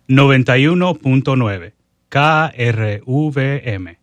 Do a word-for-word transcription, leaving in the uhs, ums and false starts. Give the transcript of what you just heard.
noventa y uno punto nueve K R V M.